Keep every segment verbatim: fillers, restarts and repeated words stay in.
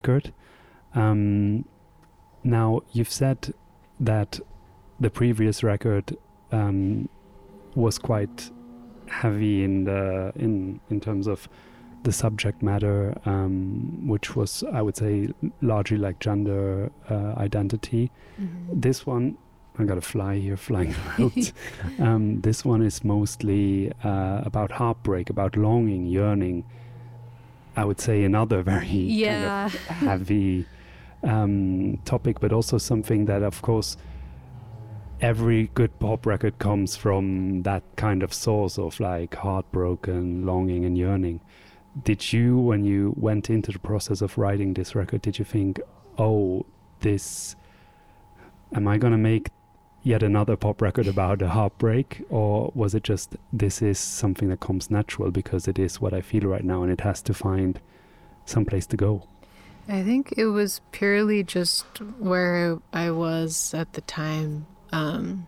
record. Um, now, you've said that the previous record um, was quite heavy in the in in terms of the subject matter, um, which was, I would say, largely like gender uh, identity. Mm-hmm. This one, I got a fly here flying around. um, this one is mostly uh, about heartbreak, about longing, yearning. I would say another very yeah. kind of heavy um, topic, but also something that, of course, every good pop record comes from that kind of source of like heartbroken, longing and yearning. Did you, when you went into the process of writing this record, did you think, oh, this, am I going to make yet another pop record about a heartbreak? Or was it just, this is something that comes natural because it is what I feel right now and it has to find some place to go? I think it was purely just where I was at the time. Um,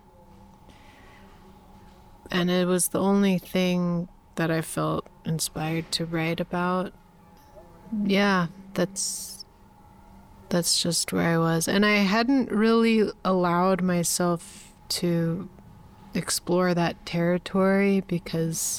and it was the only thing that I felt inspired to write about. Yeah, that's that's just where I was. And I hadn't really allowed myself to explore that territory because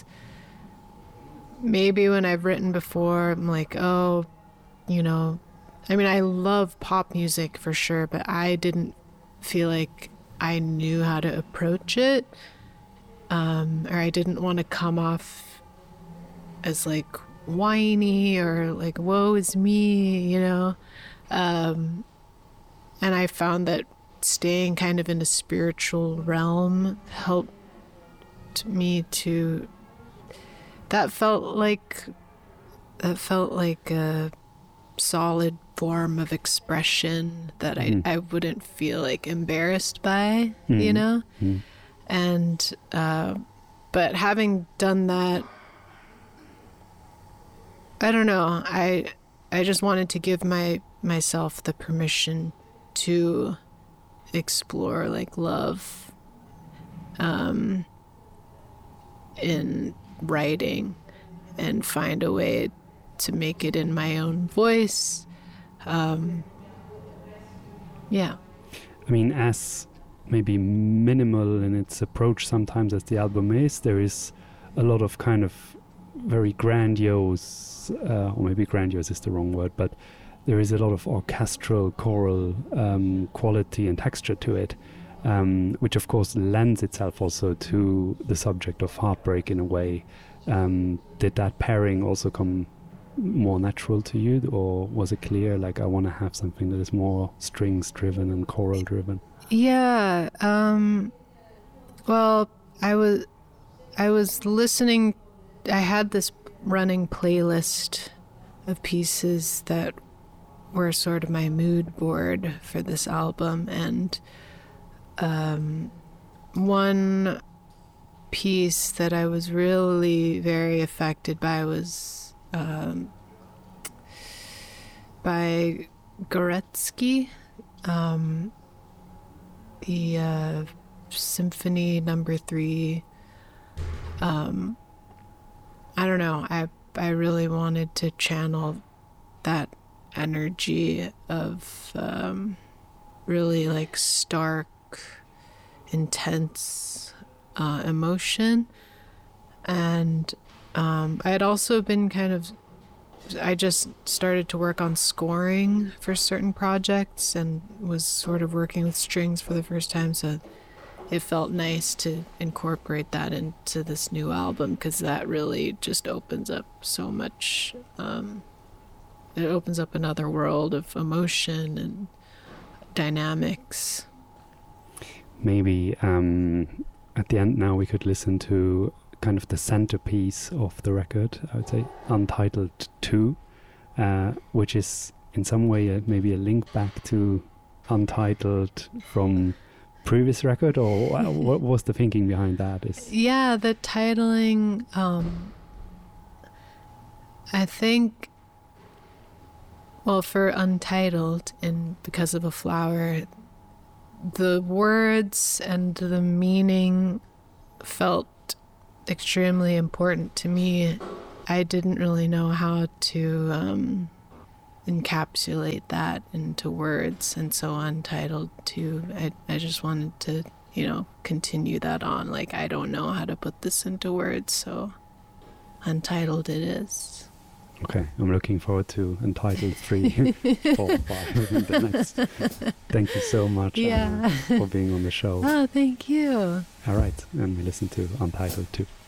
maybe when I've written before, I'm like, oh, you know, I mean, I love pop music for sure, but I didn't feel like I knew how to approach it. Um, or I didn't want to come off as like whiny or like woe is me, you know. Um, and I found that staying kind of in a spiritual realm helped me to. That felt like that felt like a solid form of expression that I, mm. I wouldn't feel like embarrassed by, mm. you know. Mm. And, uh, but having done that, I don't know, I, I just wanted to give my, myself the permission to explore like love, um, in writing and find a way to make it in my own voice. Um, yeah. I mean, as maybe minimal in its approach sometimes as the album is, there is a lot of kind of very grandiose, uh, or maybe grandiose is the wrong word, but there is a lot of orchestral, choral um, quality and texture to it, um, which of course lends itself also to the subject of heartbreak in a way. Um, did that pairing also come more natural to you, or was it clear like I want to have something that is more strings driven and choral driven? Yeah, um, well, I was, I was listening, I had this running playlist of pieces that were sort of my mood board for this album, and um, one piece that I was really very affected by was um, by Goretzky, um, the uh, Symphony Number Three. Um, I don't know. I I really wanted to channel that energy of um, really like stark, intense uh, emotion, and um, I had also been kind of. I just started to work on scoring for certain projects and was sort of working with strings for the first time, so it felt nice to incorporate that into this new album because that really just opens up so much. Um, it opens up another world of emotion and dynamics. Maybe um, at the end now we could listen to kind of the centerpiece of the record, I would say, Untitled two, uh, which is in some way a, maybe a link back to Untitled from previous record, or what was the thinking behind that? Is yeah, the titling, um, I think, well, for Untitled and Because of a Flower, the words and the meaning felt extremely important to me. I didn't really know how to um, encapsulate that into words. And so Untitled too, I, I just wanted to, you know, continue that on. Like, I don't know how to put this into words, so Untitled it is. Okay, I'm looking forward to Untitled three, four, five in the next. Thank you so much, Yeah. Anna, for being on the show. Oh, thank you. All right, and we listen to Untitled two.